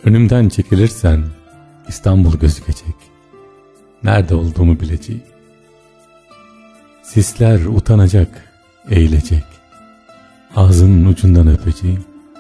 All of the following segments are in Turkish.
Önümden çekilirsen İstanbul gözükecek. Nerede olduğumu bileceğim. Sisler utanacak, eğilecek. Ağzının ucundan öpeceğim.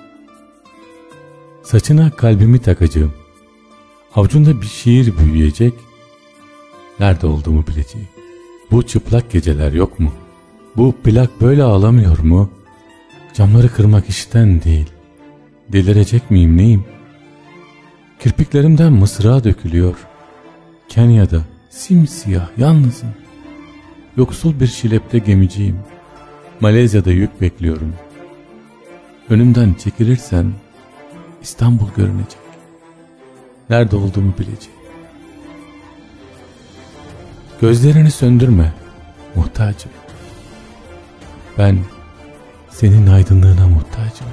Saçına kalbimi takacağım. Avucunda bir şiir büyüyecek. Nerede olduğumu bileceğim. Bu çıplak geceler yok mu? Bu plak böyle ağlamıyor mu? Camları kırmak işten değil. Delirecek miyim neyim? Kirpiklerimden mısra dökülüyor. Kenya'da simsiyah yalnızım. Yoksul bir şilepte gemiciyim. Malezya'da yük bekliyorum. Önümden çekilirsen İstanbul görünecek. Nerede olduğumu bileceğim. Gözlerini söndürme muhtacım. Ben senin aydınlığına muhtacım.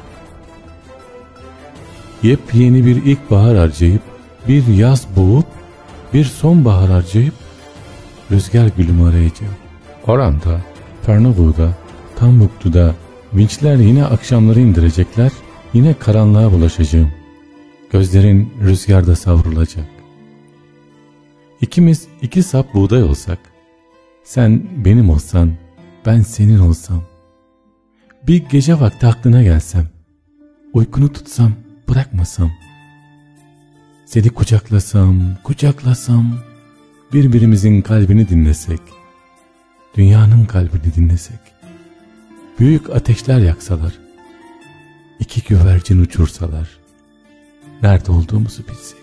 Yepyeni bir ilkbahar harcayıp, bir yaz boğup, bir sonbahar harcayıp, rüzgar gülümü arayacağım. Oran'da, Pernambuco'da, Timbuktu'da vinçler yine akşamları indirecekler, yine karanlığa bulaşacağım. Gözlerin rüzgarda savrulacak. İkimiz iki sap buğday olsak, sen benim olsan, ben senin olsam, bir gece vakti aklına gelsem, uykunu tutsam, bırakmasam, seni kucaklasam, birbirimizin kalbini dinlesek, dünyanın kalbini dinlesek, büyük ateşler yaksalar, iki güvercin uçursalar, nerede olduğumuzu bilsek.